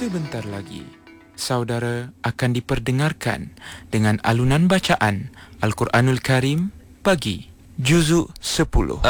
Sebentar lagi, saudara akan diperdengarkan dengan alunan bacaan Al-Quranul Karim bagi Juzuk 10.